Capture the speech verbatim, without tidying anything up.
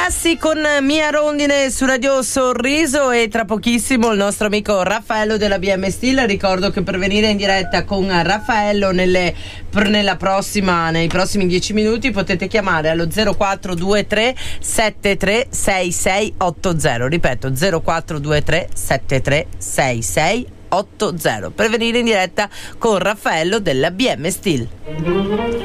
Bassi con Mia Rondine su Radio Sorriso, e tra pochissimo il nostro amico Raffaello della B M Steel. Ricordo che per venire in diretta con Raffaello nelle, nella prossima, nei prossimi dieci minuti potete chiamare allo zero quattro due tre sette tre sei sei otto zero. Ripeto, zero quattro due tre sette tre sei sei otto zero per venire in diretta con Raffaello della B M Steel.